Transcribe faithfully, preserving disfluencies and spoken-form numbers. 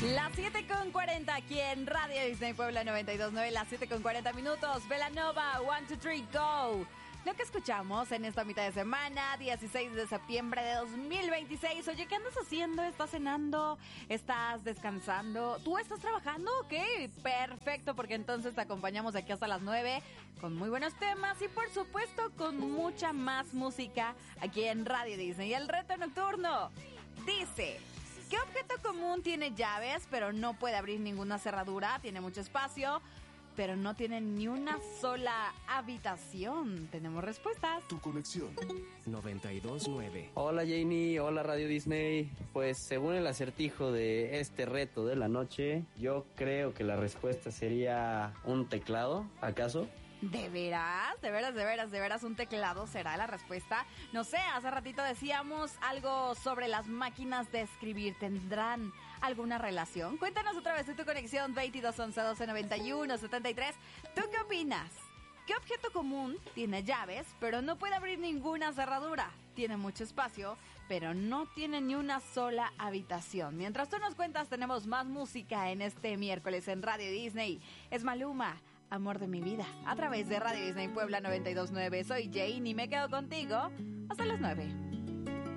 Las siete con cuarenta aquí en Radio Disney Puebla noventa y dos punto nueve, las siete con cuarenta minutos. Belanova, one, two, three, go. Lo que escuchamos en esta mitad de semana, dieciséis de septiembre de dos mil veintiséis. Oye, ¿qué andas haciendo? ¿Estás cenando? ¿Estás descansando? ¿Tú estás trabajando? Ok, perfecto, porque entonces te acompañamos de aquí hasta las nueve con muy buenos temas y por supuesto con mucha más música aquí en Radio Disney. Y el reto nocturno dice: ¿qué objeto común tiene llaves pero no puede abrir ninguna cerradura? Tiene mucho espacio, pero no tiene ni una sola habitación. Tenemos respuestas. Tu conexión noventa y dos punto nueve. Hola Janie, hola Radio Disney. Pues según el acertijo de este reto de la noche, yo creo que la respuesta sería un teclado, ¿acaso? ¿De veras? ¿De veras, de veras, de veras un teclado será la respuesta? No sé, hace ratito decíamos algo sobre las máquinas de escribir. ¿Tendrán alguna relación? Cuéntanos otra vez de tu conexión veintidós once doce noventa y uno setenta y tres. ¿Tú qué opinas? ¿Qué objeto común tiene llaves, pero no puede abrir ninguna cerradura? Tiene mucho espacio, pero no tiene ni una sola habitación. Mientras tú nos cuentas, tenemos más música en este miércoles en Radio Disney. Es Maluma, Amor de mi vida, a través de Radio Disney Puebla noventa y dos punto nueve. Soy Jane y me quedo contigo hasta las nueve.